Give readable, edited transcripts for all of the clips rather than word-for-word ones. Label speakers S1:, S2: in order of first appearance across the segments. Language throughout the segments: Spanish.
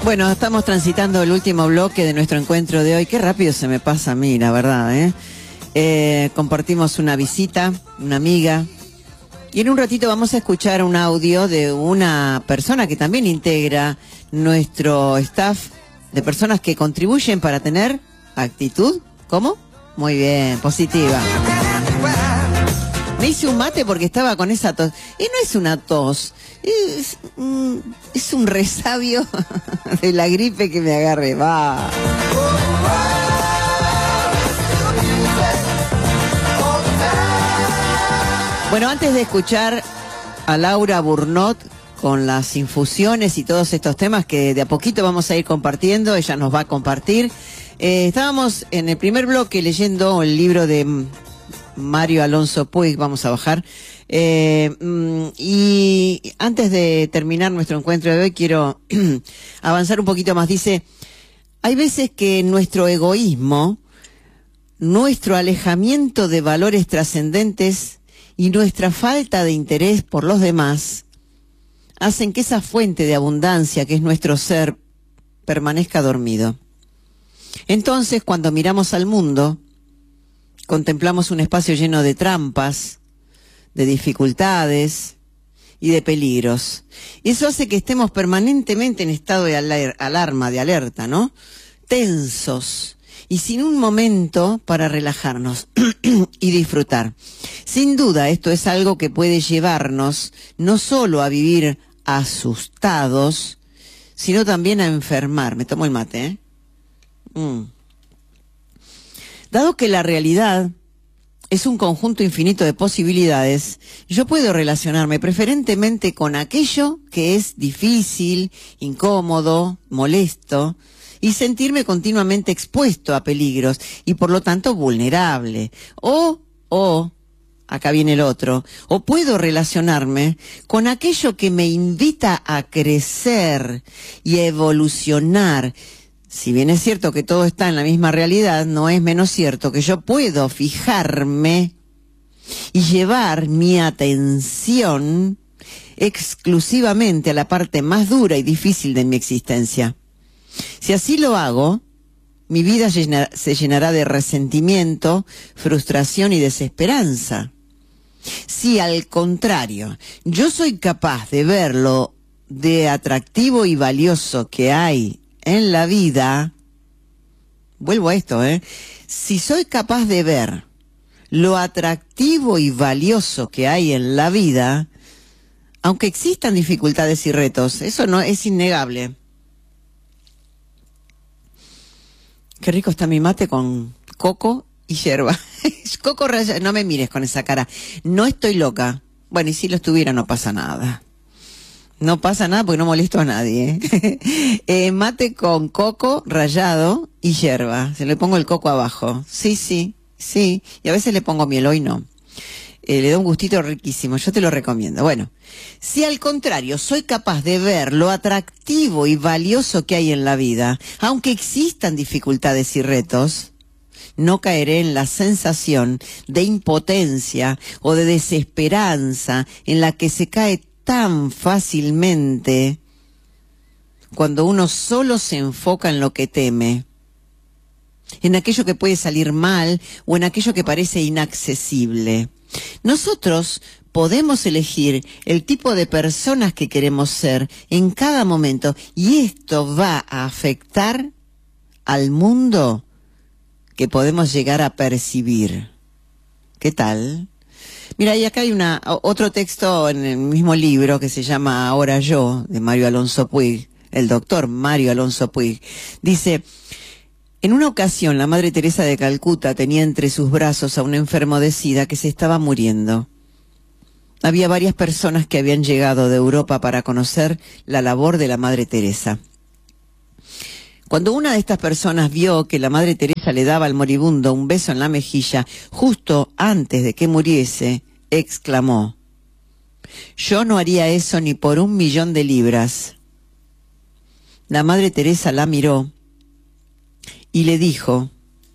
S1: Bueno, estamos transitando el último bloque de nuestro encuentro de hoy. Qué rápido se me pasa a mí, la verdad, compartimos una visita, una amiga. Y en un ratito vamos a escuchar un audio de una persona que también integra nuestro staff de personas que contribuyen para tener actitud, ¿cómo? Muy bien, positiva. Me hice un mate porque estaba con esa tos. Y no es una tos, es un resabio de la gripe que me agarre. Va. Bueno, antes de escuchar a Laura Burnot con las infusiones y todos estos temas que de a poquito vamos a ir compartiendo, ella nos va a compartir. Estábamos en el primer bloque leyendo el libro de Mario Alonso Puig, vamos a bajar. Y antes de terminar nuestro encuentro de hoy, quiero avanzar un poquito más. Dice, hay veces que nuestro egoísmo, nuestro alejamiento de valores trascendentes y nuestra falta de interés por los demás hacen que esa fuente de abundancia que es nuestro ser permanezca dormido. Entonces, cuando miramos al mundo, contemplamos un espacio lleno de trampas, de dificultades y de peligros. Eso hace que estemos permanentemente en estado de alarma, de alerta, ¿no? Tensos y sin un momento para relajarnos y disfrutar. Sin duda, esto es algo que puede llevarnos no solo a vivir asustados, sino también a enfermar. Me tomo el mate, Dado que la realidad es un conjunto infinito de posibilidades, yo puedo relacionarme preferentemente con aquello que es difícil, incómodo, molesto, y sentirme continuamente expuesto a peligros y por lo tanto vulnerable. Acá viene el otro, o puedo relacionarme con aquello que me invita a crecer y a evolucionar. Si bien es cierto que todo está en la misma realidad, no es menos cierto que yo puedo fijarme y llevar mi atención exclusivamente a la parte más dura y difícil de mi existencia. Si así lo hago, mi vida se llenará de resentimiento, frustración y desesperanza. Si al contrario, yo soy capaz de ver lo de atractivo y valioso que hay en la vida, vuelvo a esto, si soy capaz de ver lo atractivo y valioso que hay en la vida, aunque existan dificultades y retos, eso no es innegable. Qué rico está mi mate con coco y yerba. Coco rallado, no me mires con esa cara. No estoy loca. Bueno, y si lo estuviera no pasa nada. No pasa nada porque no molesto a nadie. Mate con coco rallado y yerba. Se le pongo el coco abajo. Sí. Y a veces le pongo miel, hoy no. Le da un gustito riquísimo, yo te lo recomiendo. Bueno, si al contrario soy capaz de ver lo atractivo y valioso que hay en la vida, aunque existan dificultades y retos, no caeré en la sensación de impotencia o de desesperanza en la que se cae tan fácilmente cuando uno solo se enfoca en lo que teme, en aquello que puede salir mal o en aquello que parece inaccesible. Nosotros podemos elegir el tipo de personas que queremos ser en cada momento y esto va a afectar al mundo que podemos llegar a percibir. ¿Qué tal? Mira, y acá hay otro texto en el mismo libro que se llama Ahora yo, de Mario Alonso Puig, el doctor Mario Alonso Puig. Dice, en una ocasión la Madre Teresa de Calcuta tenía entre sus brazos a un enfermo de SIDA que se estaba muriendo. Había varias personas que habían llegado de Europa para conocer la labor de la Madre Teresa. Cuando una de estas personas vio que la Madre Teresa le daba al moribundo un beso en la mejilla justo antes de que muriese, exclamó, «Yo no haría eso ni por 1.000.000 de libras». La Madre Teresa la miró y le dijo,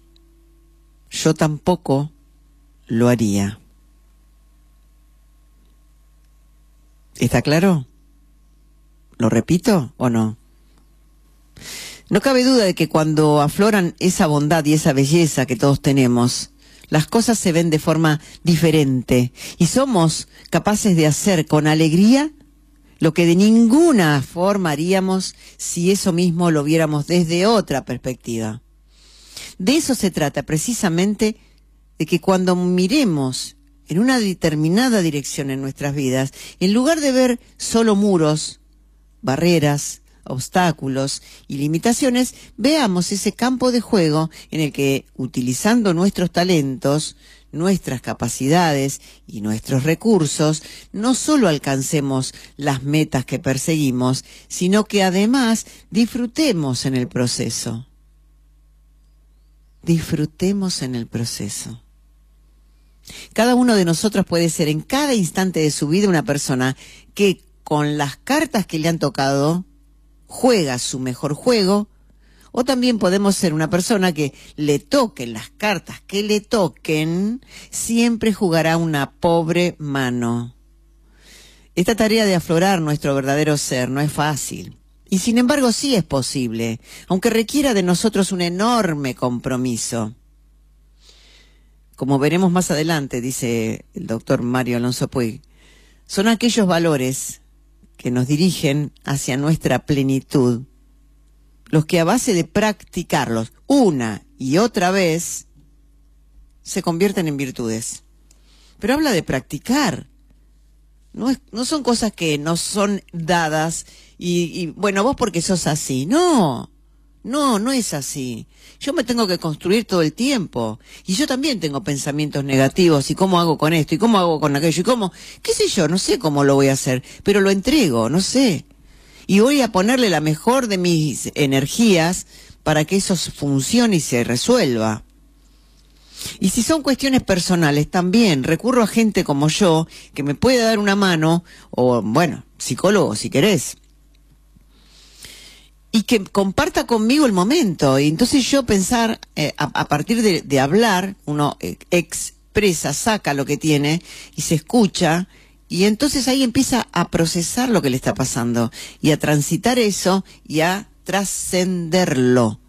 S1: «Yo tampoco lo haría». ¿Está claro? ¿Lo repito o no? No cabe duda de que cuando afloran esa bondad y esa belleza que todos tenemos, las cosas se ven de forma diferente y somos capaces de hacer con alegría lo que de ninguna forma haríamos si eso mismo lo viéramos desde otra perspectiva. De eso se trata precisamente, de que cuando miremos en una determinada dirección en nuestras vidas, en lugar de ver solo muros, barreras, obstáculos y limitaciones, veamos ese campo de juego en el que, utilizando nuestros talentos, nuestras capacidades y nuestros recursos, no solo alcancemos las metas que perseguimos, sino que además disfrutemos en el proceso. Disfrutemos en el proceso. Cada uno de nosotros puede ser en cada instante de su vida una persona que, con las cartas que le han tocado, juega su mejor juego, o también podemos ser una persona que le toquen las cartas que le toquen, siempre jugará una pobre mano. Esta tarea de aflorar nuestro verdadero ser no es fácil, y sin embargo sí es posible, aunque requiera de nosotros un enorme compromiso. Como veremos más adelante, dice el doctor Mario Alonso Puig, son aquellos valores que nos dirigen hacia nuestra plenitud, los que a base de practicarlos una y otra vez se convierten en virtudes. Pero habla de practicar, no son cosas que nos son dadas y bueno, vos porque sos así. No es así. Yo me tengo que construir todo el tiempo. Y yo también tengo pensamientos negativos. ¿Y cómo hago con esto? ¿Y cómo hago con aquello? ¿Y cómo? ¿Qué sé yo? No sé cómo lo voy a hacer. Pero lo entrego, no sé. Y voy a ponerle la mejor de mis energías para que eso funcione y se resuelva. Y si son cuestiones personales, también recurro a gente como yo, que me puede dar una mano, o bueno, psicólogo si querés, y que comparta conmigo el momento. Y entonces yo pensar, a partir de hablar, uno expresa, saca lo que tiene y se escucha, y entonces ahí empieza a procesar lo que le está pasando y a transitar eso y a trascenderlo,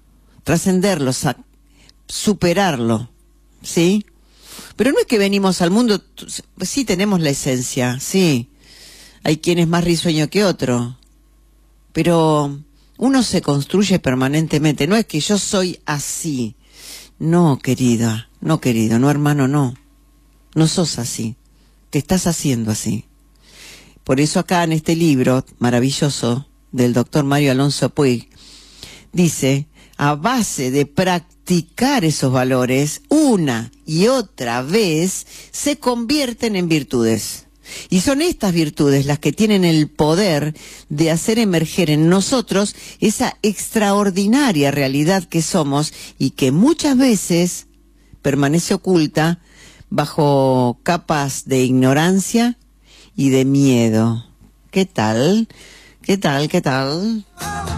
S1: superarlo, ¿sí? Pero no es que venimos al mundo, sí tenemos la esencia, sí, hay quien es más risueño que otro, pero uno se construye permanentemente. No es que yo soy así. No, querida, no, querido, no, hermano, no sos así, te estás haciendo así. Por eso acá en este libro maravilloso del doctor Mario Alonso Puig dice, a base de practicar esos valores una y otra vez, se convierten en virtudes. Y son estas virtudes las que tienen el poder de hacer emerger en nosotros esa extraordinaria realidad que somos y que muchas veces permanece oculta bajo capas de ignorancia y de miedo. ¿Qué tal? ¿Qué tal? ¿Qué tal?